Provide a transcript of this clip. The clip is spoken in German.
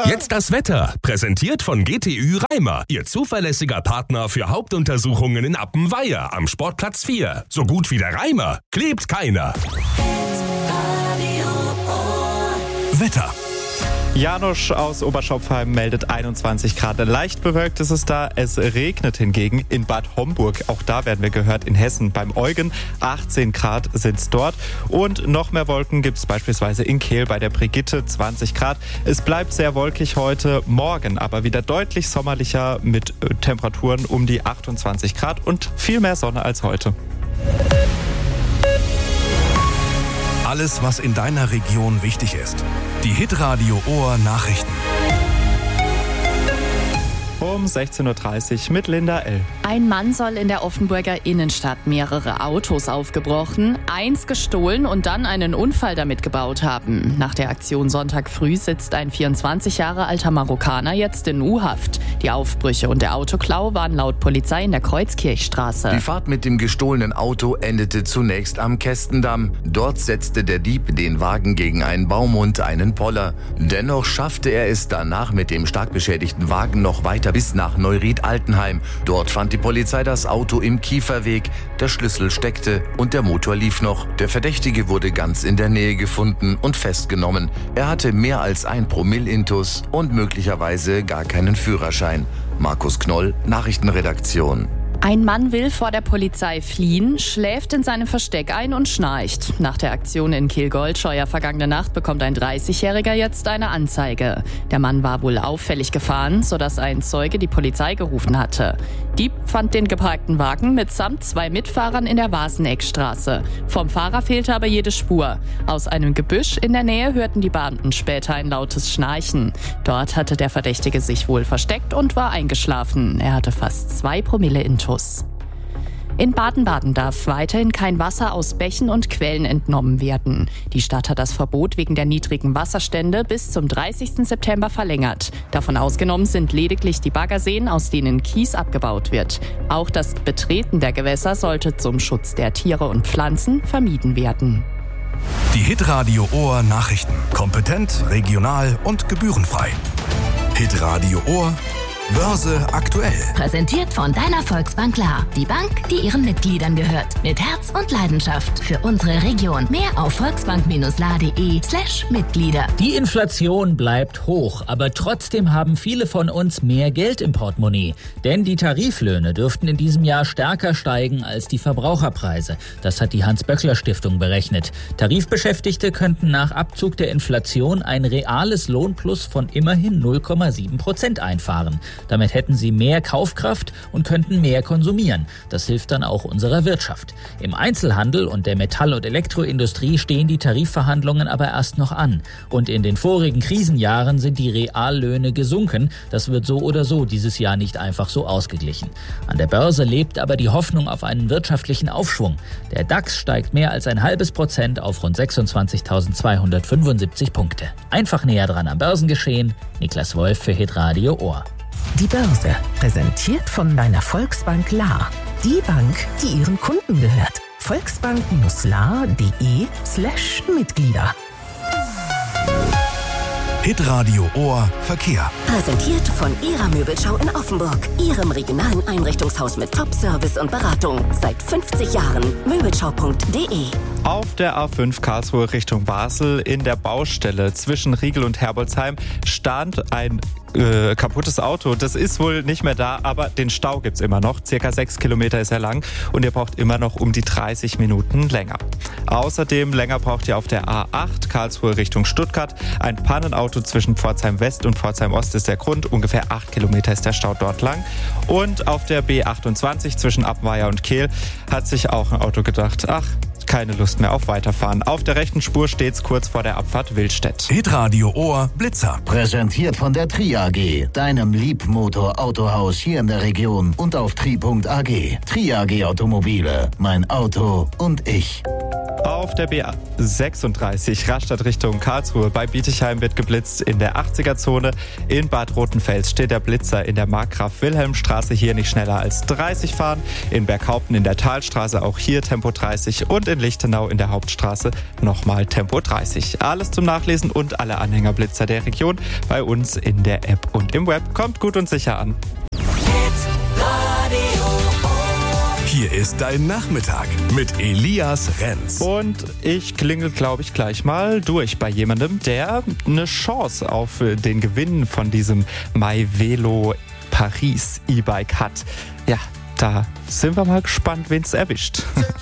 Jetzt das Wetter, präsentiert von GTÜ Reimer, Ihr zuverlässiger Partner für Hauptuntersuchungen in Appenweier am Sportplatz 4. So gut wie der Reimer, klebt keiner. Wetter. Janusz aus Oberschopfheim meldet 21 Grad. Leicht bewölkt ist es da. Es regnet hingegen in Bad Homburg. Auch da werden wir gehört in Hessen. Beim Eugen 18 Grad sind es dort. Und noch mehr Wolken gibt es beispielsweise in Kehl bei der Brigitte 20 Grad. Es bleibt sehr wolkig heute. Morgen aber wieder deutlich sommerlicher mit Temperaturen um die 28 Grad und viel mehr Sonne als heute. Alles, was in deiner Region wichtig ist. Die Hitradio Ohr Nachrichten. Um 16.30 Uhr mit Linda L. Ein Mann soll in der Offenburger Innenstadt mehrere Autos aufgebrochen, eins gestohlen und dann einen Unfall damit gebaut haben. Nach der Aktion Sonntag früh sitzt ein 24 Jahre alter Marokkaner jetzt in U-Haft. Die Aufbrüche und der Autoklau waren laut Polizei in der Kreuzkirchstraße. Die Fahrt mit dem gestohlenen Auto endete zunächst am Kästendamm. Dort setzte der Dieb den Wagen gegen einen Baum und einen Poller. Dennoch schaffte er es danach mit dem stark beschädigten Wagen noch weiter bis nach Neuried-Altenheim. Dort fand die Polizei das Auto im Kieferweg. Der Schlüssel steckte und der Motor lief noch. Der Verdächtige wurde ganz in der Nähe gefunden und festgenommen. Er hatte mehr als 1 Promille Intus und möglicherweise gar keinen Führerschein. Markus Knoll, Nachrichtenredaktion. Ein Mann will vor der Polizei fliehen, schläft in seinem Versteck ein und schnarcht. Nach der Aktion in Kehl-Goldscheuer vergangene Nacht bekommt ein 30-Jähriger jetzt eine Anzeige. Der Mann war wohl auffällig gefahren, sodass ein Zeuge die Polizei gerufen hatte. Dieb fand den geparkten Wagen mitsamt 2 Mitfahrern in der Waseneckstraße. Vom Fahrer fehlte aber jede Spur. Aus einem Gebüsch in der Nähe hörten die Beamten später ein lautes Schnarchen. Dort hatte der Verdächtige sich wohl versteckt und war eingeschlafen. Er hatte fast 2 Promille Intus. In Baden-Baden darf weiterhin kein Wasser aus Bächen und Quellen entnommen werden. Die Stadt hat das Verbot wegen der niedrigen Wasserstände bis zum 30. September verlängert. Davon ausgenommen sind lediglich die Baggerseen, aus denen Kies abgebaut wird. Auch das Betreten der Gewässer sollte zum Schutz der Tiere und Pflanzen vermieden werden. Die Hitradio Ohr Nachrichten. Kompetent, regional und gebührenfrei. Hitradio Ohr Börse aktuell. Präsentiert von deiner Volksbank Klar. Die Bank, die ihren Mitgliedern gehört. Mit Herz und Leidenschaft für unsere Region. Mehr auf volksbank-la.de/Mitglieder. Die Inflation bleibt hoch, aber trotzdem haben viele von uns mehr Geld im Portemonnaie. Denn die Tariflöhne dürften in diesem Jahr stärker steigen als die Verbraucherpreise. Das hat die Hans-Böckler-Stiftung berechnet. Tarifbeschäftigte könnten nach Abzug der Inflation ein reales Lohnplus von immerhin 0,7% einfahren. Damit hätten sie mehr Kaufkraft und könnten mehr konsumieren. Das hilft dann auch unserer Wirtschaft. Im Einzelhandel und der Metall- und Elektroindustrie stehen die Tarifverhandlungen aber erst noch an. Und in den vorigen Krisenjahren sind die Reallöhne gesunken. Das wird so oder so dieses Jahr nicht einfach so ausgeglichen. An der Börse lebt aber die Hoffnung auf einen wirtschaftlichen Aufschwung. Der DAX steigt mehr als 0,5% auf rund 26.275 Punkte. Einfach näher dran am Börsengeschehen. Niklas Wolf für Hitradio Ohr. Die Börse, präsentiert von deiner Volksbank La. Die Bank, die ihren Kunden gehört. Volksbank-la.de/Mitglieder. Hitradio Ohr Verkehr. Präsentiert von Ihrer Möbelschau in Offenburg. Ihrem regionalen Einrichtungshaus mit Top-Service und Beratung. Seit 50 Jahren. Möbelschau.de. Auf der A5 Karlsruhe Richtung Basel in der Baustelle zwischen Riegel und Herbolzheim stand ein kaputtes Auto. Das ist wohl nicht mehr da, aber den Stau gibt's immer noch. Circa 6 Kilometer ist er lang und ihr braucht immer noch um die 30 Minuten länger. Außerdem länger braucht ihr auf der A8 Karlsruhe Richtung Stuttgart. Ein Pannenauto zwischen Pforzheim West und Pforzheim Ost ist der Grund. Ungefähr 8 Kilometer ist der Stau dort lang. Und auf der B28 zwischen Appenweier und Kehl hat sich auch ein Auto gedacht, ach, keine Lust mehr auf Weiterfahren. Auf der rechten Spur steht's kurz vor der Abfahrt Willstedt. Hitradio Ohr Blitzer. Präsentiert von der Tri AG, deinem Liebmotor-Autohaus hier in der Region und auf tri.ag. Tri AG Automobile, mein Auto und ich. Auf der B36 Rastatt Richtung Karlsruhe bei Bietigheim wird geblitzt. In der 80er-Zone in Bad Rotenfels steht der Blitzer. In der Markgraf-Wilhelm-Straße hier nicht schneller als 30 fahren. In Berghaupten in der Talstraße auch hier Tempo 30 und in in Lichtenau in der Hauptstraße nochmal Tempo 30. Alles zum Nachlesen und alle Anhängerblitzer der Region bei uns in der App und im Web. Kommt gut und sicher an. Hier ist dein Nachmittag mit Elias Renz. Und ich klingel, glaube ich, gleich mal durch bei jemandem, der eine Chance auf den Gewinn von diesem MyVelo Paris E-Bike hat. Ja, da sind wir mal gespannt, wen es erwischt.